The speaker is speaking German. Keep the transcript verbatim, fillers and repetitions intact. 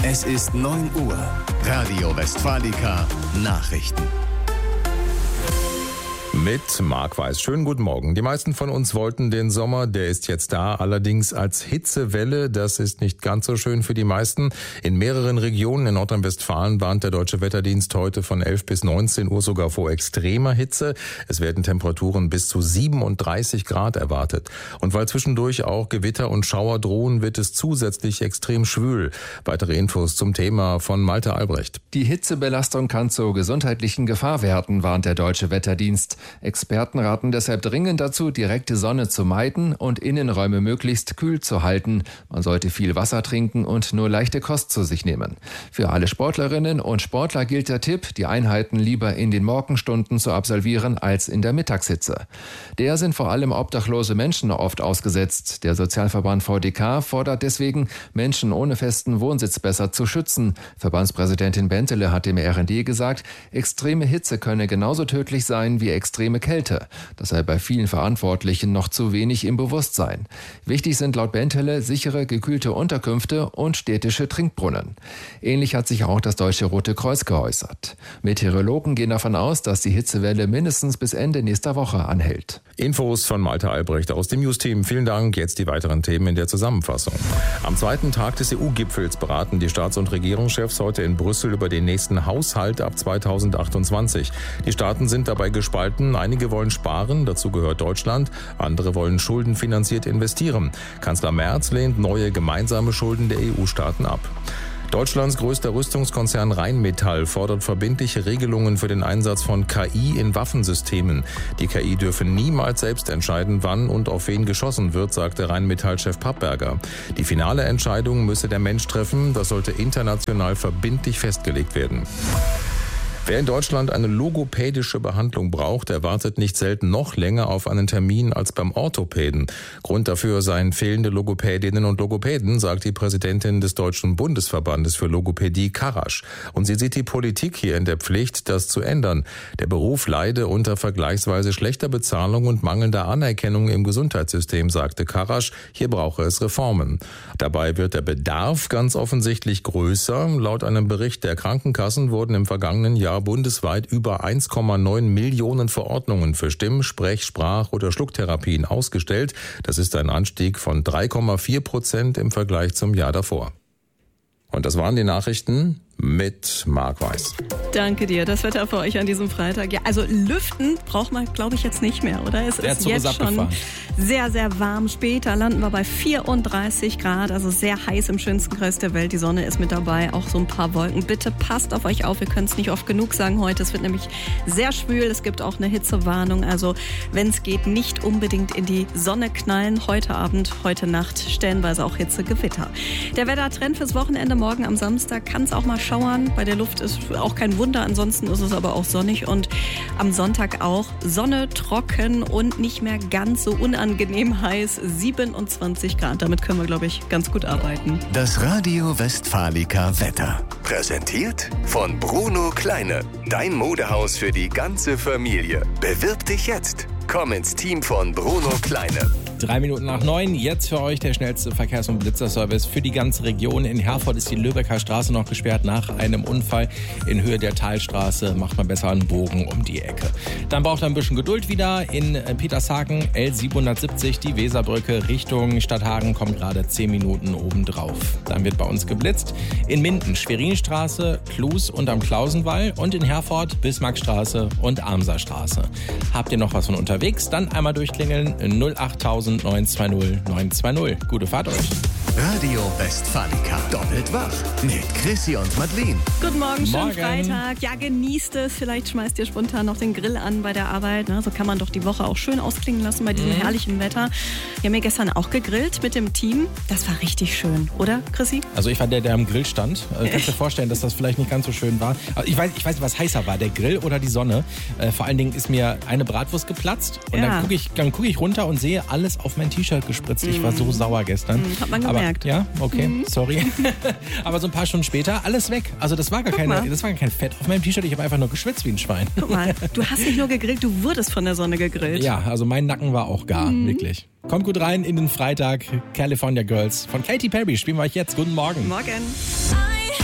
Es ist neun Uhr. Radio Westfalica Nachrichten. Mit Marc Weiß. Schönen guten Morgen. Die meisten von uns wollten den Sommer, der ist jetzt da, allerdings als Hitzewelle. Das ist nicht ganz so schön für die meisten. In mehreren Regionen in Nordrhein-Westfalen warnt der Deutsche Wetterdienst heute von elf bis neunzehn Uhr sogar vor extremer Hitze. Es werden Temperaturen bis zu siebenunddreißig Grad erwartet. Und weil zwischendurch auch Gewitter und Schauer drohen, wird es zusätzlich extrem schwül. Weitere Infos zum Thema von Malte Albrecht. Die Hitzebelastung kann zu gesundheitlichen Gefahrwerten, warnt der Deutsche Wetterdienst. Experten raten deshalb dringend dazu, direkte Sonne zu meiden und Innenräume möglichst kühl zu halten. Man sollte viel Wasser trinken und nur leichte Kost zu sich nehmen. Für alle Sportlerinnen und Sportler gilt der Tipp, die Einheiten lieber in den Morgenstunden zu absolvieren als in der Mittagshitze. Der sind vor allem obdachlose Menschen oft ausgesetzt. Der Sozialverband V D K fordert deswegen, Menschen ohne festen Wohnsitz besser zu schützen. Verbandspräsidentin Bentele hat dem R N D gesagt, extreme Hitze könne genauso tödlich sein wie extreme Kälte. Das sei bei vielen Verantwortlichen noch zu wenig im Bewusstsein. Wichtig sind laut Bentele sichere, gekühlte Unterkünfte und städtische Trinkbrunnen. Ähnlich hat sich auch das Deutsche Rote Kreuz geäußert. Meteorologen gehen davon aus, dass die Hitzewelle mindestens bis Ende nächster Woche anhält. Infos von Malte Albrecht aus dem News-Team. Vielen Dank. Jetzt die weiteren Themen in der Zusammenfassung. Am zweiten Tag des E U-Gipfels beraten die Staats- und Regierungschefs heute in Brüssel über den nächsten Haushalt ab zweitausendachtundzwanzig. Die Staaten sind dabei gespalten. Einige wollen sparen, dazu gehört Deutschland. Andere wollen schuldenfinanziert investieren. Kanzler Merz lehnt neue gemeinsame Schulden der E U-Staaten ab. Deutschlands größter Rüstungskonzern Rheinmetall fordert verbindliche Regelungen für den Einsatz von K I in Waffensystemen. Die K I dürfe niemals selbst entscheiden, wann und auf wen geschossen wird, sagte Rheinmetall-Chef Pappberger. Die finale Entscheidung müsse der Mensch treffen, das sollte international verbindlich festgelegt werden. Wer in Deutschland eine logopädische Behandlung braucht, der wartet nicht selten noch länger auf einen Termin als beim Orthopäden. Grund dafür seien fehlende Logopädinnen und Logopäden, sagt die Präsidentin des Deutschen Bundesverbandes für Logopädie, Karasch. Und sie sieht die Politik hier in der Pflicht, das zu ändern. Der Beruf leide unter vergleichsweise schlechter Bezahlung und mangelnder Anerkennung im Gesundheitssystem, sagte Karasch. Hier brauche es Reformen. Dabei wird der Bedarf ganz offensichtlich größer. Laut einem Bericht der Krankenkassen wurden im vergangenen Jahr bundesweit über eins Komma neun Millionen Verordnungen für Stimm-, Sprech-, Sprach- oder Schlucktherapien ausgestellt. Das ist ein Anstieg von drei Komma vier Prozent im Vergleich zum Jahr davor. Und das waren die Nachrichten mit Marc Weiß. Danke dir. Das Wetter für euch an diesem Freitag. Ja, also lüften braucht man, glaube ich, jetzt nicht mehr, oder? Es Der ist Zug jetzt ist schon sehr, sehr warm. Später landen wir bei vierunddreißig Grad, also sehr heiß im schönsten Kreis der Welt. Die Sonne ist mit dabei, auch so ein paar Wolken. Bitte passt auf euch auf. Wir können es nicht oft genug sagen heute. Es wird nämlich sehr schwül. Es gibt auch eine Hitzewarnung. Also wenn es geht, nicht unbedingt in die Sonne knallen. Heute Abend, heute Nacht stellenweise auch Hitzegewitter. Der Wettertrend fürs Wochenende morgen am Samstag kann es auch mal schauern. Bei der Luft ist auch kein Wunder. Ansonsten ist es aber auch sonnig. Und am Sonntag auch Sonne, trocken und nicht mehr ganz so unangenehm heiß. siebenundzwanzig Grad. Damit können wir, glaube ich, ganz gut arbeiten. Das Radio Westfalica Wetter. Präsentiert von Bruno Kleine. Dein Modehaus für die ganze Familie. Bewirb dich jetzt. Komm ins Team von Bruno Kleine. Drei Minuten nach neun, jetzt für euch der schnellste Verkehrs- und Blitzerservice für die ganze Region. In Herford ist die Lübecker Straße noch gesperrt nach einem Unfall. In Höhe der Talstraße macht man besser einen Bogen um die Ecke. Dann braucht er ein bisschen Geduld wieder. In Petershagen L siebenhundertsiebzig, die Weserbrücke Richtung Stadthagen, kommt gerade zehn Minuten obendrauf. Dann wird bei uns geblitzt. In Minden Schwerinstraße, Klus und am Klausenwall und in Herford Bismarckstraße und Amserstraße. Habt ihr noch was von unterwegs? Dann einmal durchklingeln null acht neun zwei null neun zwei null. Gute Fahrt euch. Radio Westfalica. Doppelt wach. Mit Chrissy und Madeleine. Guten Morgen, schönen Morgen. Freitag. Ja, genießt es. Vielleicht schmeißt ihr spontan noch den Grill an bei der Arbeit. Na, so kann man doch die Woche auch schön ausklingen lassen bei diesem mhm. herrlichen Wetter. Wir haben ja gestern auch gegrillt mit dem Team. Das war richtig schön, oder, Chrissy? Also ich war der, der am Grill stand. Also kannst dir vorstellen, dass das vielleicht nicht ganz so schön war. Also ich weiß, ich weiß nicht, was heißer war, der Grill oder die Sonne. Äh, vor allen Dingen ist mir eine Bratwurst geplatzt und ja. dann gucke ich, dann guck ich runter und sehe alles auf mein T-Shirt gespritzt. Ich war so sauer gestern. Hat man gemerkt. gemerkt. Ja, okay, mhm. sorry. Aber so ein paar Stunden später, alles weg. Also das war gar, keine, das war gar kein Fett auf meinem T-Shirt. Ich habe einfach nur geschwitzt wie ein Schwein. Guck mal, du hast nicht nur gegrillt, du wurdest von der Sonne gegrillt. Ja, also mein Nacken war auch gar, mhm. wirklich. Kommt gut rein in den Freitag. California Girls von Katy Perry spielen wir euch jetzt. Guten Morgen. Morgen.